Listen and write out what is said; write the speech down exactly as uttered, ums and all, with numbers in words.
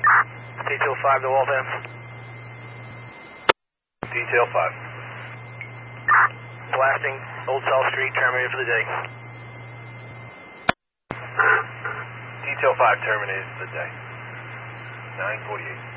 Detail five to Waltham. Detail five. Blasting Old South Street, terminated for the day. Detail five terminated for the day. nine forty-eight.